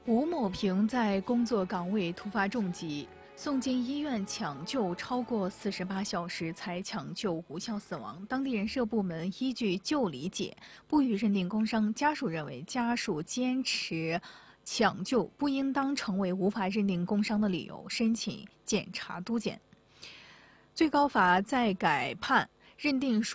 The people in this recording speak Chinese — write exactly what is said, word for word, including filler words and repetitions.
吴某平在工作岗位突发重疾，送进医院抢救超过四十八小时才抢救无效死亡。当地人社部门依据旧理解不予认定工伤，家属认为家属坚持抢救不应当成为无法认定工伤的理由，申请检察督检。最高法再改判认定属